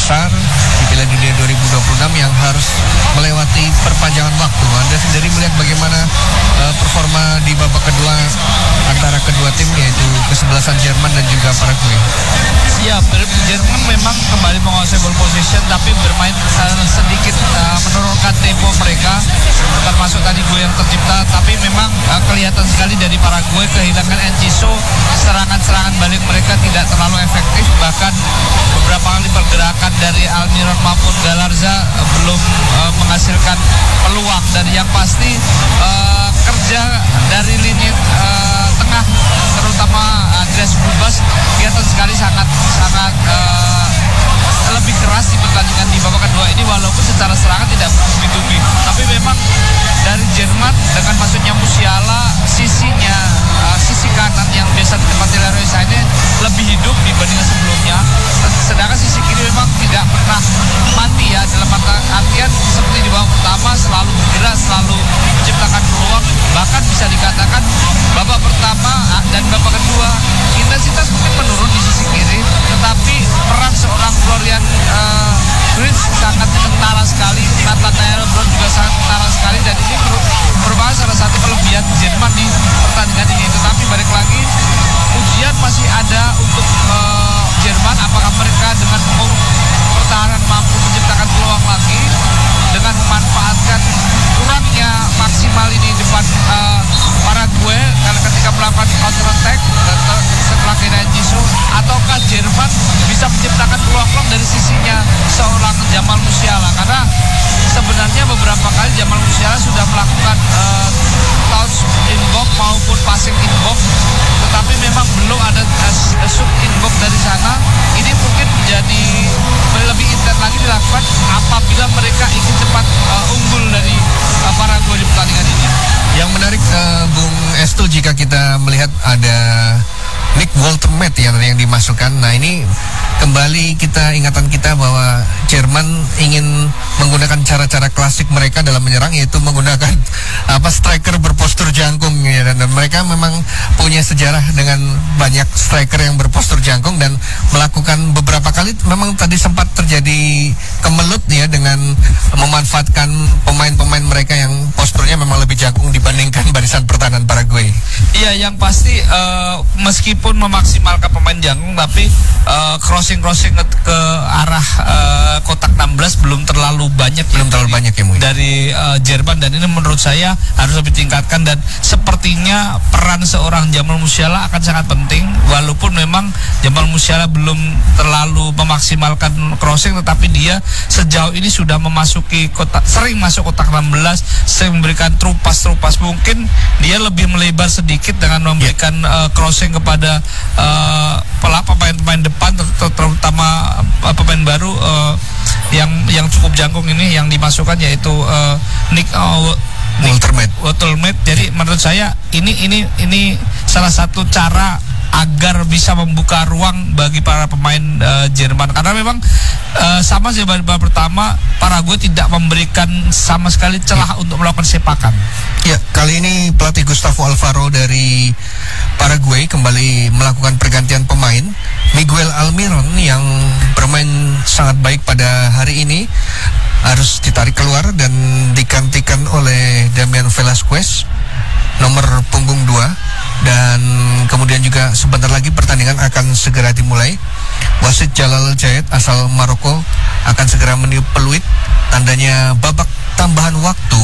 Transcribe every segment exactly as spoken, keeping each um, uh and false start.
besar di Piala Dunia dua ribu dua puluh enam yang harus melewati perpanjangan waktu. Anda sendiri melihat bagaimana uh, performa di babak kedua antara kedua tim, yaitu kesebelasan Jerman dan juga Paraguay? Ya, Jerman memang kembali menguasai ball possession, tapi bermain uh, sedikit uh, menurunkan tempo mereka, termasuk tadi gol yang tercipta. Tapi memang uh, kelihatan sekali dari Paraguay kehilangan Enciso, serangan-serangan balik mereka tidak terlalu efektif, bahkan beberapa kali pergerakan dari Almiron maupun Galarza uh, belum uh, menghasilkan peluang. Dan yang pasti uh, kerja dari lini uh, tengah, terutama Andreas Gulbas, kelihatan sekali sangat sangat uh, lebih keras di pertandingan di babak kedua ini, walaupun secara serangan tidak bertubi-tubi. Tapi memang dari Jerman dengan masuknya Musiala, sisinya uh, sisi kanan yang biasa ditempati Leroy Sané lebih hidup dibandingkan sebelumnya. Sedangkan sisi kiri memang tidak pernah mati ya, dalam artian seperti di babak pertama selalu bergerak, selalu menciptakan peluang. Bahkan bisa dikatakan babak pertama dan babak kedua intensitas mungkin menurun di sisi kiri, tetapi peran seorang Florian uh, Wirtz sangat kentara sekali, Nathaniel Brown juga sangat kentara sekali, dan ini merupakan salah satu kelebihan Jerman di pertandingan ini. Tetapi balik lagi, ujian masih ada untuk uh, Jerman, apakah mereka dengan pertahanan mampu menciptakan peluang lagi dengan memanfaatkan kurangnya maksimal ini depan uh, Paraguay karena ketika melakukan counter attack uh, setelah kehilangan Jisoo, ataukah Jerman bisa menciptakan peluang-peluang dari sisinya seorang Jamal Musiala, karena sebenarnya beberapa kali Jamal Musiala sudah melakukan uh, touch inbox maupun passing inbox, tetapi memang belum ada uh, shoot inbox dari sana. Ini mungkin menjadi lebih intens lagi dilakukan apabila mereka ingin cepat uh, unggul dari uh, Paraguay di pertandingan ini. Yang menarik uh, Bung Estu, jika kita melihat ada Nick Woltermet yang yang dimasukkan. Nah, ini kembali kita ingatan kita bahwa Jerman ingin menggunakan cara-cara klasik mereka dalam menyerang, yaitu menggunakan apa striker berpostur jangkung ya, dan, dan mereka memang punya sejarah dengan banyak striker yang berpostur jangkung, dan melakukan beberapa kali memang tadi sempat terjadi kemelut ya dengan memanfaatkan pemain-pemain mereka yang posturnya memang lebih jangkung dibandingkan barisan pertahanan Paraguay. Iya, yang pasti uh, meskipun memaksimalkan pemain jangkung, tapi uh, crossing-crossing ke, ke arah uh, kotak enam belas belum terlalu banyak belum ya, terlalu dari, banyak ya Mui. dari uh, Jerman, dan ini menurut saya harus lebih tingkatkan, dan sepertinya peran seorang Jamal Musiala akan sangat penting, walaupun memang Jamal Musiala belum terlalu memaksimalkan crossing, tetapi dia sejauh ini sudah memasuki kotak, sering masuk kotak enam belas, sering memberikan trupas-trupas. Mungkin dia lebih melebar sedikit dengan memberikan yeah. uh, crossing kepada uh, pemain-pemain depan, ter terutama uh, pemain baru uh, yang yang cukup jangkung ini yang dimasukkan, yaitu uh, Nick uh, Woltermet. Woltermet. Jadi menurut saya ini ini ini salah satu cara agar bisa membuka ruang bagi para pemain uh, Jerman, karena memang uh, sama sih babak pertama Paraguay tidak memberikan sama sekali celah ya. untuk melakukan sepakan. Ya, kali ini pelatih Gustavo Alfaro dari Paraguay kembali melakukan pergantian pemain. Miguel Almiron yang bermain sangat baik pada hari ini harus ditarik keluar dan digantikan oleh Damian Velasquez, nomor punggung dua. Dan kemudian juga sebentar lagi pertandingan akan segera dimulai. Wasit Jalal Jayed asal Maroko akan segera meniup peluit, tandanya babak tambahan waktu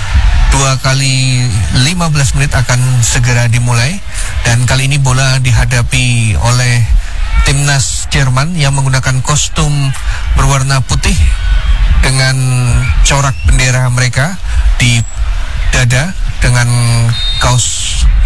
dua kali lima belas menit akan segera dimulai. Dan kali ini bola dihadapi oleh timnas Jerman yang menggunakan kostum berwarna putih dengan corak bendera mereka di dada, dengan kaos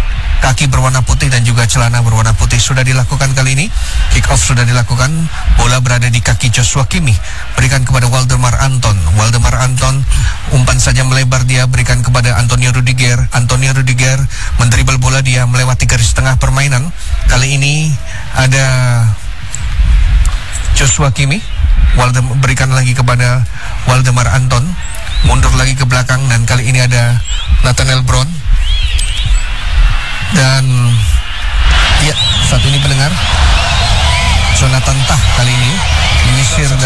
kaki berwarna putih dan juga celana berwarna putih. Sudah dilakukan kali ini, kick off sudah dilakukan, bola berada di kaki Joshua Kimmich, berikan kepada Waldemar Anton. Waldemar Anton umpan saja melebar, dia berikan kepada Antonio Rudiger. Antonio Rudiger mendribel bola, dia melewati garis tengah permainan. Kali ini ada Joshua Kimmich, Waldemar berikan lagi kepada Waldemar Anton, mundur lagi ke belakang, dan kali ini ada Nathaniel Brown. Dan ya, saat ini pendengar, Jonathan Tah kali ini menyisir